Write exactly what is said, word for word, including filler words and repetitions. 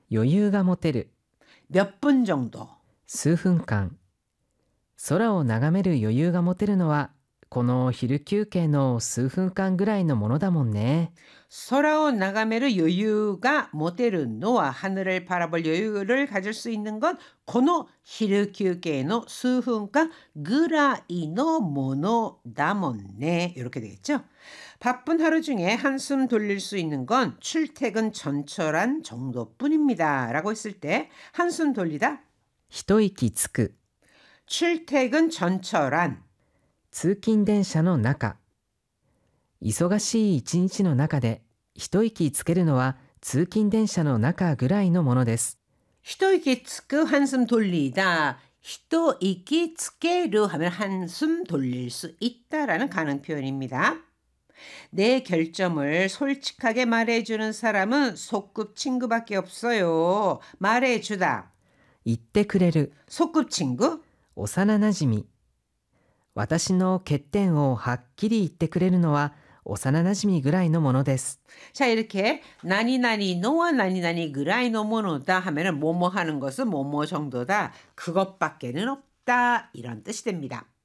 余裕が持てる 몇 분 정도. 数分間空を眺める余裕が持てるのはこの昼休憩の数分間ぐらいのものだもんね。 空を眺める여유가持てる 노아 하늘을 바라볼 여유를 가질 수 있는 건この昼休憩の数分間ぐらいのものだもんね. 이렇게 되겠죠. 바쁜 하루 중에 한숨 돌릴 수 있는 건 출퇴근 전철한 정도뿐입니다. 라고 했을 때 한숨 돌리다 一息つく 출퇴근 전철한 通勤電車の中忙しい一日の中で一息つけるのは通勤電車の中ぐらいのものです。 히토이키 츠크 한숨 돌리다. 히토이키 츠케르 하면 한숨 돌릴 수 있다라는 가능 표현입니다. 내 결점을 솔직하게 말해주는 사람은 소꿉친구밖에 없어요. 말해주다. 言ってくれる 소꿉친구. 幼なじみ私の欠点をはっきり言ってくれるのは幼なじみぐらいのものです。 자, 이렇게 나니나니 노와 나니나니 그라이노 모노다 하면은 뭐뭐 하는 것은 뭐뭐 정도다. 그것밖에는 없다. 이런 뜻이 됩니다.